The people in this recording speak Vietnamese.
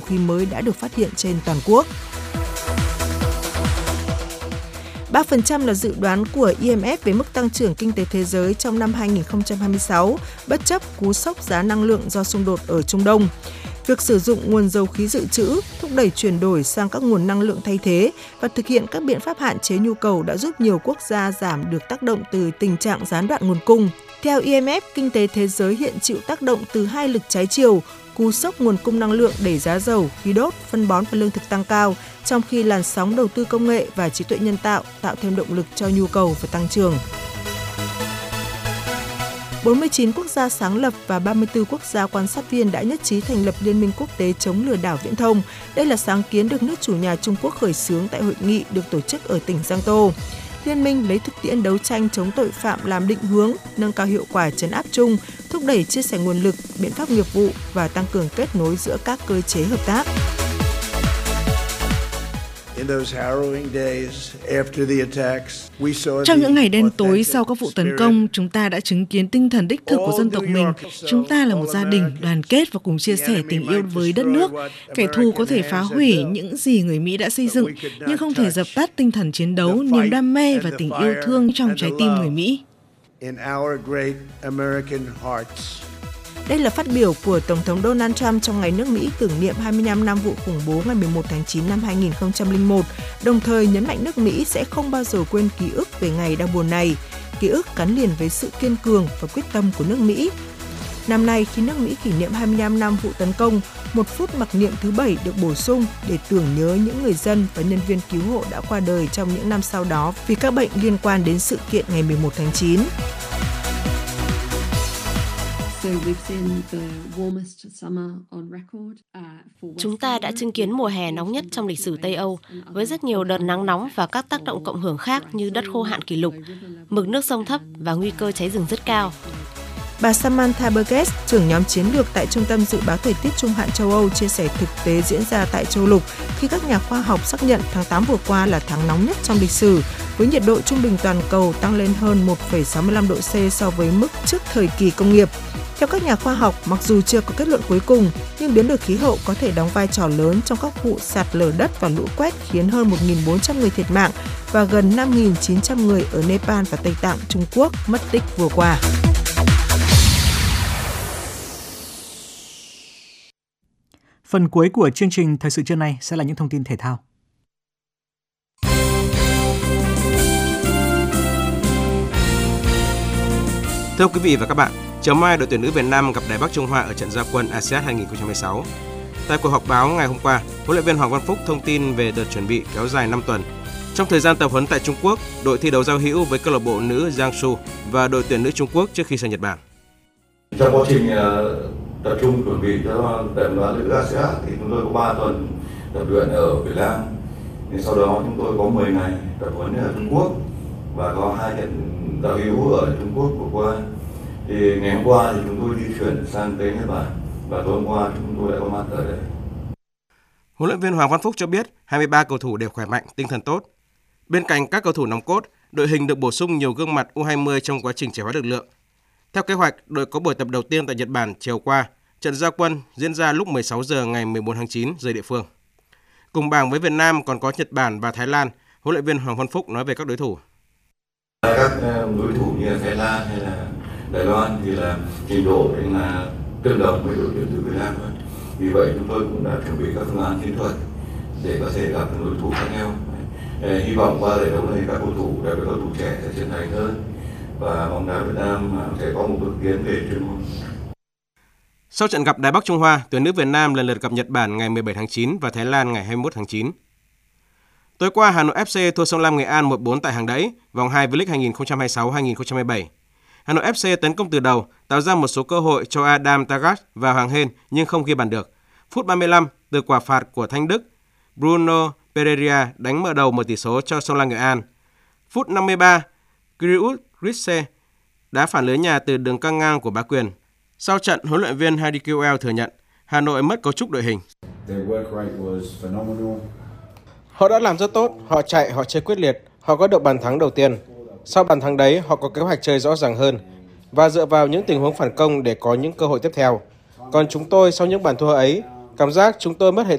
khí mới đã được phát hiện trên toàn quốc. 3% là dự đoán của IMF về mức tăng trưởng kinh tế thế giới trong năm 2026, bất chấp cú sốc giá năng lượng do xung đột ở Trung Đông. Việc sử dụng nguồn dầu khí dự trữ, thúc đẩy chuyển đổi sang các nguồn năng lượng thay thế và thực hiện các biện pháp hạn chế nhu cầu đã giúp nhiều quốc gia giảm được tác động từ tình trạng gián đoạn nguồn cung. Theo IMF, kinh tế thế giới hiện chịu tác động từ hai lực trái chiều, cú sốc nguồn cung năng lượng đẩy giá dầu, khí đốt, phân bón và lương thực tăng cao, trong khi làn sóng đầu tư công nghệ và trí tuệ nhân tạo tạo thêm động lực cho nhu cầu và tăng trưởng. 49 quốc gia sáng lập và 34 quốc gia quan sát viên đã nhất trí thành lập Liên minh quốc tế chống lừa đảo viễn thông. Đây là sáng kiến được nước chủ nhà Trung Quốc khởi xướng tại hội nghị được tổ chức ở tỉnh Giang Tô. Liên minh lấy thực tiễn đấu tranh chống tội phạm làm định hướng, nâng cao hiệu quả trấn áp chung, thúc đẩy chia sẻ nguồn lực, biện pháp nghiệp vụ và tăng cường kết nối giữa các cơ chế hợp tác. Trong những ngày đen tối sau các vụ tấn công, chúng ta đã chứng kiến tinh thần đích thực của dân tộc mình. Chúng ta là một gia đình, đoàn kết và cùng chia sẻ tình yêu với đất nước. Kẻ thù có thể phá hủy những gì người Mỹ đã xây dựng, nhưng không thể dập tắt tinh thần chiến đấu, niềm đam mê và tình yêu thương trong trái tim người Mỹ. Đây là phát biểu của Tổng thống Donald Trump trong ngày nước Mỹ tưởng niệm 25 năm vụ khủng bố ngày 11 tháng 9 năm 2001, đồng thời nhấn mạnh nước Mỹ sẽ không bao giờ quên ký ức về ngày đau buồn này. Ký ức gắn liền với sự kiên cường và quyết tâm của nước Mỹ. Năm nay, khi nước Mỹ kỷ niệm 25 năm vụ tấn công, một phút mặc niệm thứ 7 được bổ sung để tưởng nhớ những người dân và nhân viên cứu hộ đã qua đời trong những năm sau đó vì các bệnh liên quan đến sự kiện ngày 11 tháng 9. Chúng ta đã chứng kiến mùa hè nóng nhất trong lịch sử Tây Âu, với rất nhiều đợt nắng nóng và các tác động cộng hưởng khác như đất khô hạn kỷ lục, mực nước sông thấp và nguy cơ cháy rừng rất cao. Bà Samantha Burgess, trưởng nhóm chiến lược tại Trung tâm Dự báo Thời tiết Trung hạn châu Âu chia sẻ thực tế diễn ra tại châu lục khi các nhà khoa học xác nhận tháng 8 vừa qua là tháng nóng nhất trong lịch sử, với nhiệt độ trung bình toàn cầu tăng lên hơn 1,65 độ C so với mức trước thời kỳ công nghiệp. Theo các nhà khoa học, mặc dù chưa có kết luận cuối cùng, nhưng biến đổi khí hậu có thể đóng vai trò lớn trong các vụ sạt lở đất và lũ quét khiến hơn 1.400 người thiệt mạng và gần 5.900 người ở Nepal và Tây Tạng, Trung Quốc mất tích vừa qua. Phần cuối của chương trình Thời sự trưa nay sẽ là những thông tin thể thao. Thưa quý vị và các bạn, chiều mai đội tuyển nữ Việt Nam gặp Đài Bắc Trung Hoa ở trận ra quân ASEAN 2016. Tại cuộc họp báo ngày hôm qua, huấn luyện viên Hoàng Văn Phúc thông tin về đợt chuẩn bị kéo dài 5 tuần. Trong thời gian tập huấn tại Trung Quốc, đội thi đấu giao hữu với câu lạc bộ nữ Jiangsu và đội tuyển nữ Trung Quốc trước khi sang Nhật Bản. Trong quá trình tập trung chuẩn bị cho trận đấu nữ ASEAN thì chúng tôi có 3 tuần tập luyện ở Việt Nam. Sau đó chúng tôi có 10 ngày tập huấn ở Trung Quốc và có 2 trận giao hữu ở Trung Quốc vừa qua. Thì ngày hôm qua thì chúng tôi di chuyển sang tới Nhật Bản và tối hôm qua chúng tôi đã có mặt ở đây. Huấn luyện viên Hoàng Văn Phúc cho biết 23 cầu thủ đều khỏe mạnh, tinh thần tốt. Bên cạnh các cầu thủ nòng cốt, đội hình được bổ sung nhiều gương mặt U20 trong quá trình trẻ hóa lực lượng. Theo kế hoạch, đội có buổi tập đầu tiên tại Nhật Bản chiều qua. Trận ra quân diễn ra lúc 16 giờ ngày 14 tháng 9 giờ địa phương. Cùng bảng với Việt Nam còn có Nhật Bản và Thái Lan. Huấn luyện viên Hoàng Văn Phúc nói về các đối thủ. Các đối thủ như là Thái Lan hay là Đài Loan thì là trình độ là tương đồng với đội tuyển nữ Việt Nam thôi. Vì vậy chúng tôi cũng đã chuẩn bị các phương án chiến thuật để có thể gặp đối thủ khác nhau. Hy vọng qua giải đấu này các cầu thủ, đặc biệt các cầu thủ trẻ sẽ trưởng thành hơn và bóng đá Việt Nam sẽ có một bước tiến về chuyên môn. Sau trận gặp Đài Bắc Trung Hoa, tuyển nữ Việt Nam lần lượt gặp Nhật Bản ngày 17 tháng 9 và Thái Lan ngày 21 tháng 9. Tối qua, Hà Nội FC thua Sông Lam Nghệ An 1-4 tại Hàng Đẫy, vòng 2 V-League 2026-2027. Hà Nội FC tấn công từ đầu, tạo ra một số cơ hội cho Adam Tagat và Hoàng Hên nhưng không ghi bàn được. Phút 35, từ quả phạt của Thanh Đức, Bruno Pereira đánh mở đầu một tỷ số cho Sông Lam Nghệ An. Phút 53, Greenwood Ritze đá phản lưới nhà từ đường căng ngang của Bá Quyền. Sau trận, huấn luyện viên Heidi Kiel thừa nhận Hà Nội mất cấu trúc đội hình. Họ đã làm rất tốt, họ chạy, họ chơi quyết liệt, họ có được bàn thắng đầu tiên. Sau bàn thắng đấy, họ có kế hoạch chơi rõ ràng hơn và dựa vào những tình huống phản công để có những cơ hội tiếp theo. Còn chúng tôi sau những bàn thua ấy, cảm giác chúng tôi mất hệ